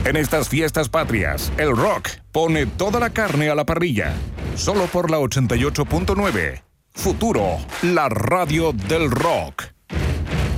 En estas fiestas patrias, el rock pone toda la carne a la parrilla. Solo por la 88.9. Futuro, la radio del rock.